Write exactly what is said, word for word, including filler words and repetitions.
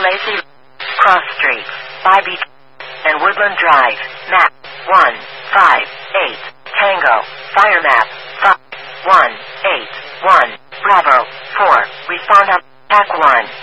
Lacey, Cross Street, by Beach, and Woodland Drive, map one five eight, Tango, fire map five one eight one, Bravo four, respond up, Pack one.